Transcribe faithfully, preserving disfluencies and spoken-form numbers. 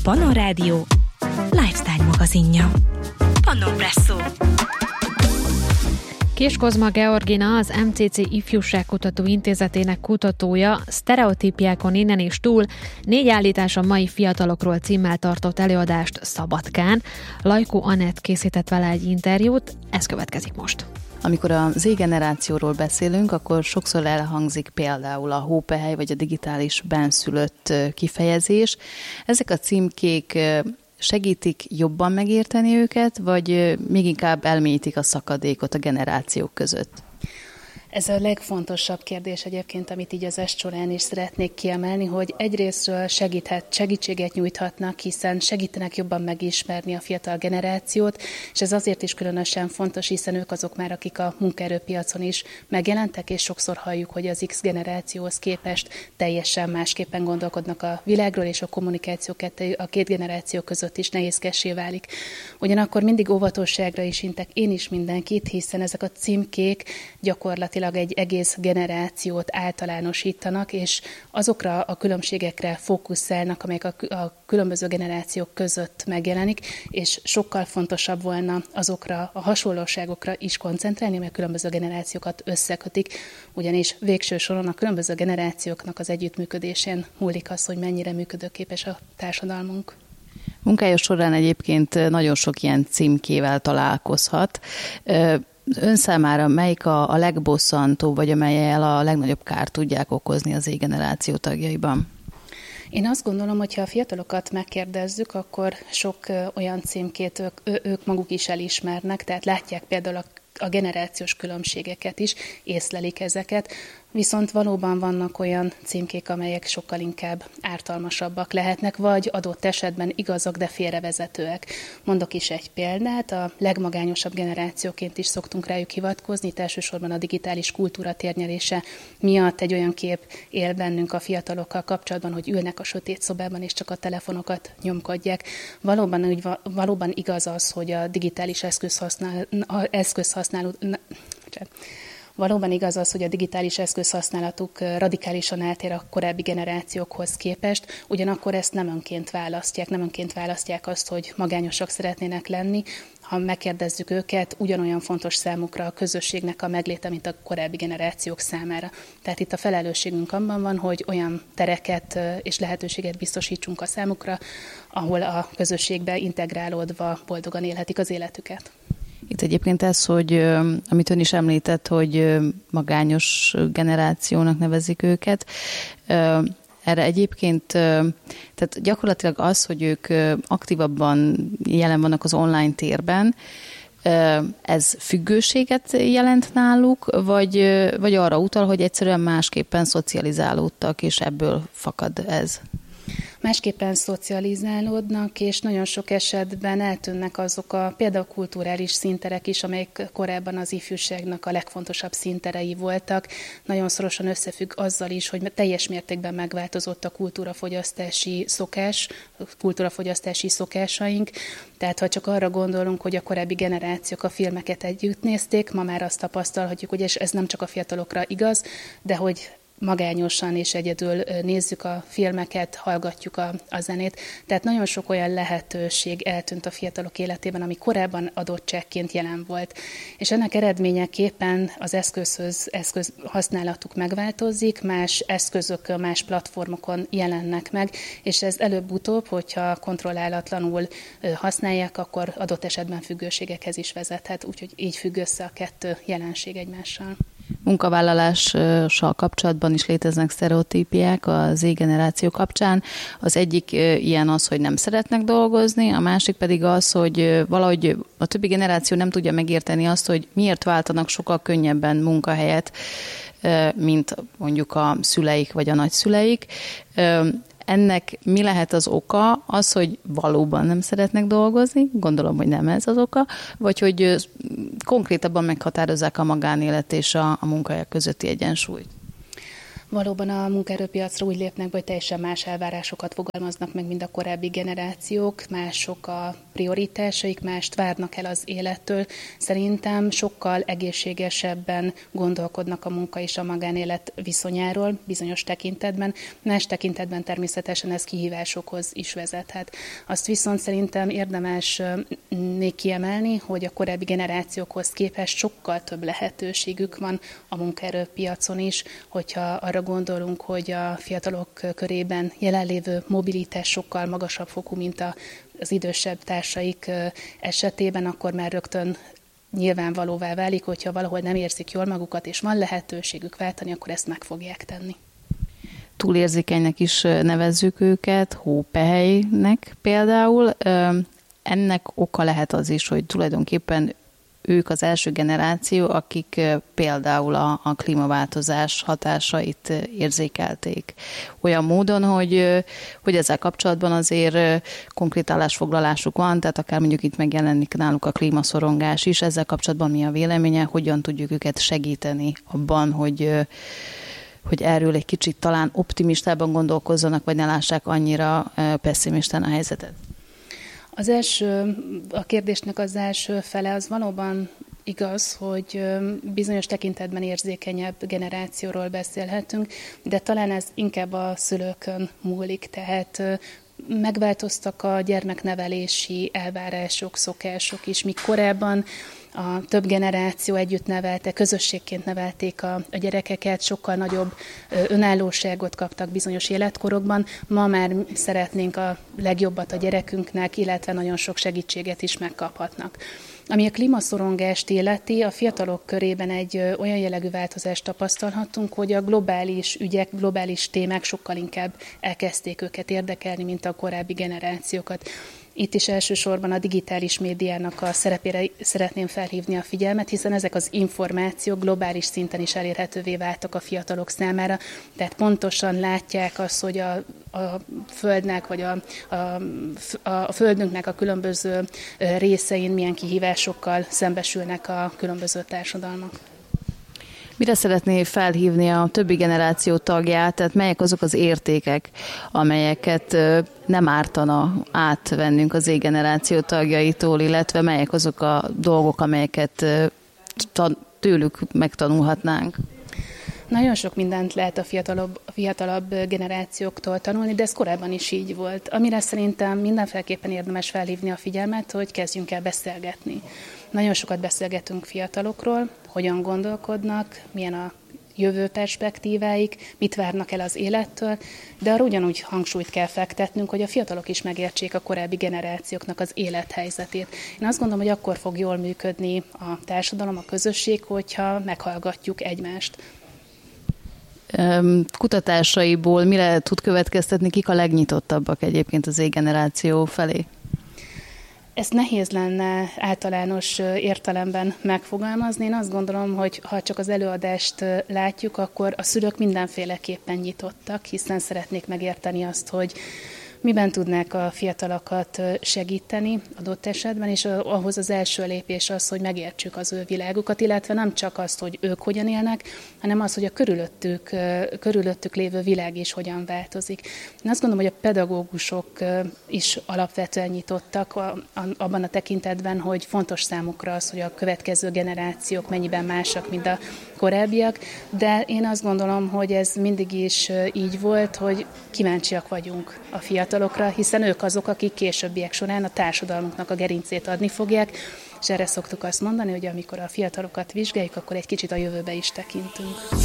Pannon Rádió lifestyle magazinja. Pannon Presszó. Kis Kozma Georgina, az em cé cé Ifjúságkutató Intézetének kutatója sztereotípiákon innen és túl négy állítás a mai fiatalokról címmel tartott előadást Szabadkán. Lajkó Anett készített vele egy interjút, ez következik most. Amikor a Z-generációról beszélünk, akkor sokszor elhangzik például a hópehely vagy a digitális benszülött kifejezés. Ezek a címkék segítik jobban megérteni őket, vagy még inkább elmélyítik a szakadékot a generációk között? Ez a legfontosabb kérdés egyébként, amit így az est során is szeretnék kiemelni, hogy egyrésztről segíthet, segítséget nyújthatnak, hiszen segítenek jobban megismerni a fiatal generációt, és ez azért is különösen fontos, hiszen ők azok már, akik a munkaerőpiacon is megjelentek, és sokszor halljuk, hogy az X generációhoz képest teljesen másképpen gondolkodnak a világról, és a kommunikáció a két generáció között is nehézkessé válik. Ugyanakkor mindig óvatosságra is intek én is mindenkit, hiszen ezek a címkék gyakorlatilag egy egész generációt általánosítanak, és azokra a különbségekre fókuszálnak, amelyek a, a különböző generációk között megjelenik, és sokkal fontosabb volna azokra a hasonlóságokra is koncentrálni, amelyek a különböző generációkat összekötik, ugyanis végső soron a különböző generációknak az együttműködésén múlik az, hogy mennyire működőképes a társadalmunk. Munkája során egyébként nagyon sok ilyen címkével találkozhat. Ön számára melyik a, a legbosszantóbb, vagy amelyel a legnagyobb kárt tudják okozni az Z-generáció tagjaiban? Én azt gondolom, hogy ha a fiatalokat megkérdezzük, akkor sok olyan címkét ők, ők maguk is elismernek, tehát látják például a a generációs különbségeket is, észlelik ezeket, viszont valóban vannak olyan címkék, amelyek sokkal inkább ártalmasabbak lehetnek, vagy adott esetben igazak, de félrevezetőek. Mondok is egy példát, a legmagányosabb generációként is szoktunk rájuk hivatkozni, itt elsősorban a digitális kultúra térnyelése miatt egy olyan kép él bennünk a fiatalokkal kapcsolatban, hogy ülnek a sötét szobában és csak a telefonokat nyomkodják. Valóban, úgy, valóban igaz az, hogy a digitális eszközhasznál, eszközhasználó Na, Valóban igaz az, hogy a digitális eszközhasználatuk radikálisan eltér a korábbi generációkhoz képest, ugyanakkor ezt nem önként választják, nem önként választják azt, hogy magányosak szeretnének lenni. Ha megkérdezzük őket, ugyanolyan fontos számukra a közösségnek a megléte, mint a korábbi generációk számára. Tehát itt a felelősségünk abban van, hogy olyan tereket és lehetőséget biztosítsunk a számukra, ahol a közösségbe integrálódva boldogan élhetik az életüket. Itt egyébként ez, hogy amit ön is említett, hogy magányos generációnak nevezik őket, erre egyébként, tehát gyakorlatilag az, hogy ők aktívabban jelen vannak az online térben, ez függőséget jelent náluk, vagy, vagy arra utal, hogy egyszerűen másképpen szocializálódtak, és ebből fakad ez? Másképpen szocializálódnak, és nagyon sok esetben eltűnnek azok a például kulturális színterek is, amelyek korábban az ifjúságnak a legfontosabb színterei voltak. Nagyon szorosan összefügg azzal is, hogy teljes mértékben megváltozott a kultúrafogyasztási szokás, kultúrafogyasztási szokásaink. Tehát ha csak arra gondolunk, hogy a korábbi generációk a filmeket együtt nézték, ma már azt tapasztalhatjuk, hogy ez nem csak a fiatalokra igaz, de hogy magányosan és egyedül nézzük a filmeket, hallgatjuk a, a zenét. Tehát nagyon sok olyan lehetőség eltűnt a fiatalok életében, ami korábban adottságként jelen volt. És ennek eredményeképpen az eszközhöz, eszköz használatuk megváltozik, más eszközökön, más platformokon jelennek meg, és ez előbb-utóbb, hogyha kontrollálatlanul használják, akkor adott esetben függőségekhez is vezethet, úgyhogy így függ össze a kettő jelenség egymással. Munkavállalással kapcsolatban is léteznek sztereotípiák a Z-generáció kapcsán. Az egyik ilyen az, hogy nem szeretnek dolgozni, a másik pedig az, hogy valahogy a többi generáció nem tudja megérteni azt, hogy miért váltanak sokkal könnyebben munkahelyet, mint mondjuk a szüleik vagy a nagyszüleik. Ennek mi lehet az oka? Az, hogy valóban nem szeretnek dolgozni, gondolom, hogy nem ez az oka, vagy hogy konkrétabban meghatározzák a magánélet és a, a munkahelyek közötti egyensúlyt? Valóban a munkaerőpiacra úgy lépnek be, hogy teljesen más elvárásokat fogalmaznak meg, mint a korábbi generációk, mások a prioritásaik, mást várnak el az élettől. Szerintem sokkal egészségesebben gondolkodnak a munka és a magánélet viszonyáról bizonyos tekintetben, más tekintetben természetesen ez kihívásokhoz is vezethet. Azt viszont szerintem érdemes még kiemelni, hogy a korábbi generációkhoz képest sokkal több lehetőségük van a munkaerőpiacon is, hogyha arra gondolunk, hogy a fiatalok körében jelenlévő mobilitás sokkal magasabb fokú, mint az idősebb társaik esetében, akkor már rögtön nyilvánvalóvá válik, hogyha valahol nem érzik jól magukat, és van lehetőségük váltani, akkor ezt meg fogják tenni. Túlérzékenynek is nevezzük őket, hópehelynek például. Ennek oka lehet az is, hogy tulajdonképpen ők az első generáció, akik például a, a klímaváltozás hatásait érzékelték. Olyan módon, hogy, hogy ezzel kapcsolatban azért konkrét állásfoglalásuk van, tehát akár mondjuk itt megjelenik náluk a klímaszorongás is. Ezzel kapcsolatban mi a véleménye, hogyan tudjuk őket segíteni abban, hogy, hogy erről egy kicsit talán optimistában gondolkozzanak, vagy ne lássák annyira pessimistán a helyzetet? Az első, a kérdésnek az első fele az valóban igaz, hogy bizonyos tekintetben érzékenyebb generációról beszélhetünk, de talán ez inkább a szülőkön múlik, tehát megváltoztak a gyermeknevelési elvárások, szokások is, míg korábban a több generáció együtt nevelte, közösségként nevelték a, a gyerekeket, sokkal nagyobb önállóságot kaptak bizonyos életkorokban. Ma már szeretnénk a legjobbat a gyerekünknek, illetve nagyon sok segítséget is megkaphatnak. Ami a klímaszorongást illeti, a fiatalok körében egy olyan jellegű változást tapasztalhatunk, hogy a globális ügyek, globális témák sokkal inkább elkezdték őket érdekelni, mint a korábbi generációkat. Itt is elsősorban a digitális médiának a szerepére szeretném felhívni a figyelmet, hiszen ezek az információk globális szinten is elérhetővé váltak a fiatalok számára, tehát pontosan látják azt, hogy a, a Földnek, vagy a, a, a Földünknek a különböző részein milyen kihívásokkal szembesülnek a különböző társadalmak. Mire szeretné felhívni a többi generáció tagját, tehát melyek azok az értékek, amelyeket nem ártana átvennünk az Z-generáció tagjaitól, illetve melyek azok a dolgok, amelyeket tőlük megtanulhatnánk? Nagyon sok mindent lehet a fiatalabb, a fiatalabb generációktól tanulni, de ez korábban is így volt. Amire szerintem mindenféleképpen érdemes felhívni a figyelmet, hogy kezdjünk el beszélgetni. Nagyon sokat beszélgetünk fiatalokról, hogyan gondolkodnak, milyen a jövő perspektíváik, mit várnak el az élettől, de arra ugyanúgy hangsúlyt kell fektetnünk, hogy a fiatalok is megértsék a korábbi generációknak az élethelyzetét. Én azt gondolom, hogy akkor fog jól működni a társadalom, a közösség, hogyha meghallgatjuk egymást. Kutatásaiból mire tud következtetni, kik a legnyitottabbak egyébként az Z-generáció felé? Ezt nehéz lenne általános értelemben megfogalmazni. Én azt gondolom, hogy ha csak az előadást látjuk, akkor a szülők mindenféleképpen nyitottak, hiszen szeretnék megérteni azt, hogy miben tudnák a fiatalokat segíteni adott esetben, és ahhoz az első lépés az, hogy megértsük az ő világukat, illetve nem csak azt, hogy ők hogyan élnek, hanem az, hogy a körülöttük, körülöttük lévő világ is hogyan változik. Én azt gondolom, hogy a pedagógusok is alapvetően nyitottak abban a tekintetben, hogy fontos számukra az, hogy a következő generációk mennyiben másak, mint a korábbiak, de én azt gondolom, hogy ez mindig is így volt, hogy kíváncsiak vagyunk a fiatalokra, hiszen ők azok, akik későbbiek során a társadalmunknak a gerincét adni fogják, és erre szoktuk azt mondani, hogy amikor a fiatalokat vizsgáljuk, akkor egy kicsit a jövőbe is tekintünk.